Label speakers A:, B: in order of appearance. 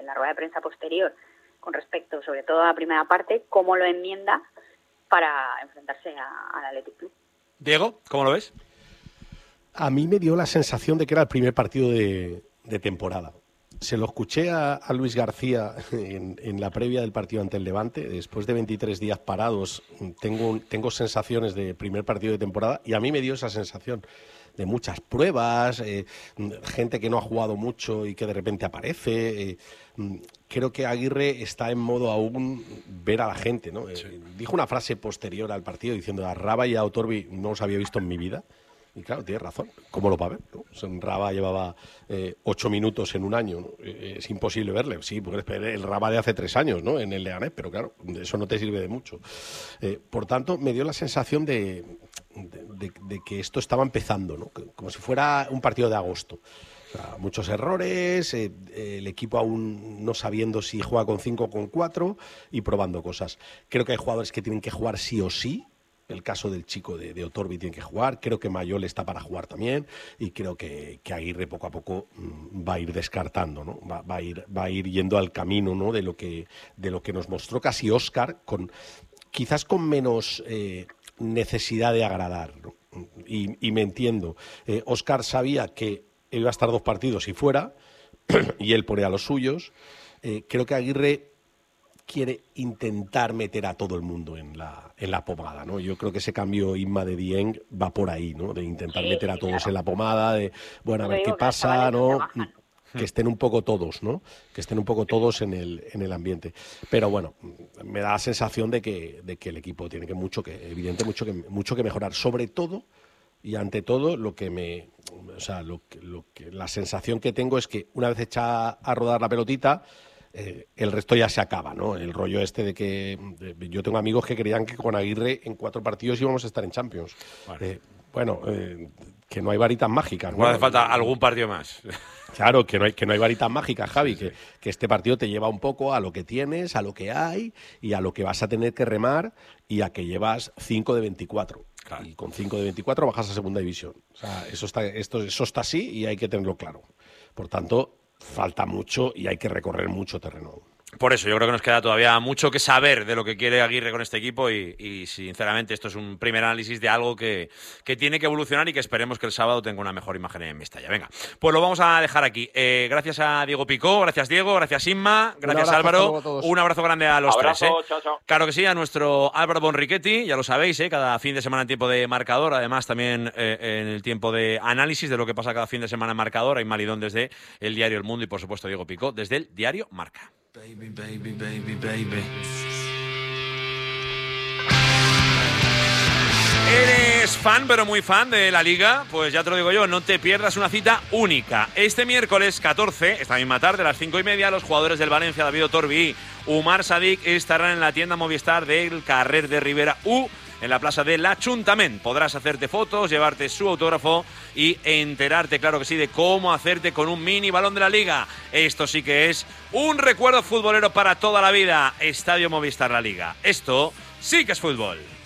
A: la rueda de prensa posterior con respecto sobre todo a la primera parte, cómo lo enmienda para enfrentarse al Athletic Club.
B: Diego, ¿cómo lo ves?
C: A mí me dio la sensación de que era el primer partido de temporada. Se lo escuché a Luis García en la previa del partido ante el Levante. Después de 23 días parados, tengo sensaciones de primer partido de temporada, y a mí me dio esa sensación de muchas pruebas, gente que no ha jugado mucho y que de repente aparece. Creo que Aguirre está en modo aún ver a la gente, ¿no? Sí. Dijo una frase posterior al partido diciendo: a Raba y a Otorbi no los había visto en mi vida. Y claro, tiene razón. ¿Cómo lo va a ver, no? Raba llevaba 8 minutos en un año, ¿no? Es imposible verle. Sí, puedes ver el Raba de hace 3 años, ¿no? En el Leganés, pero claro, eso no te sirve de mucho. Por tanto, me dio la sensación de que esto estaba empezando, ¿no? Como si fuera un partido de agosto. O sea, muchos errores, el equipo aún no sabiendo si juega con 5 o con 4 y probando cosas. Creo que hay jugadores que tienen que jugar sí o sí. El caso del chico de Otorbi tiene que jugar. Creo que Mayol está para jugar también. Y creo que Aguirre poco a poco va a ir descartando, ¿no? Va a ir yendo al camino, ¿no? de lo que nos mostró casi Óscar, quizás con menos necesidad de agradar, ¿no? Y me entiendo. Óscar sabía que iba a estar 2 partidos y fuera, y él pone a los suyos. Creo que Aguirre quiere intentar meter a todo el mundo en la pomada, ¿no? Yo creo que ese cambio Inma de Dieng va por ahí, ¿no? De intentar meter a todos en la pomada, de, bueno, a ver qué pasa, ¿no? Que estén un poco todos, ¿no? Que estén un poco todos en el ambiente. Pero bueno, me da la sensación de que el equipo tiene mucho que mejorar. Sobre todo y ante todo, la sensación que tengo es que una vez hecha a rodar la pelotita, el resto ya se acaba, ¿no? El rollo este de que yo tengo amigos que creían que con Aguirre en 4 partidos íbamos a estar en Champions. Vale. Que no hay varitas mágicas, ¿no?
B: No hace falta algún partido más.
C: Claro, que no hay varitas mágicas, Javi, sí. Que este partido te lleva un poco a lo que tienes, a lo que hay y a lo que vas a tener que remar, y a que llevas 5 de 24. Claro. Y con 5 de 24 bajas a segunda división. O sea, eso está así y hay que tenerlo claro. Por tanto, falta mucho y hay que recorrer mucho terreno.
B: Por eso yo creo que nos queda todavía mucho que saber de lo que quiere Aguirre con este equipo y sinceramente esto es un primer análisis de algo que tiene que evolucionar y que esperemos que el sábado tenga una mejor imagen en Mestalla. Venga, pues lo vamos a dejar aquí. Gracias a Diego Picó, gracias Diego, gracias Inma, gracias Álvaro. Un abrazo grande a los tres.
D: Chao.
B: Claro que sí, a nuestro Álvaro Bonrichetti, ya lo sabéis, cada fin de semana en tiempo de marcador, además también en el tiempo de análisis de lo que pasa cada fin de semana en marcador. Hay Malidón desde el diario El Mundo y por supuesto Diego Picó desde el diario Marca.
E: Baby, baby, baby, baby.
B: ¿Eres fan, pero muy fan de la Liga? Pues ya te lo digo yo, no te pierdas una cita única. Este miércoles 14, esta misma tarde, a las 5:30, los jugadores del Valencia, David Otorbi y Umar Sadik, estarán en la tienda Movistar del Carrer de Rivera U, en la plaza de l'Ajuntament. Podrás hacerte fotos, llevarte su autógrafo y enterarte, claro que sí, de cómo hacerte con un mini balón de la Liga. Esto sí que es un recuerdo futbolero para toda la vida. Estadio Movistar La Liga. Esto sí que es fútbol.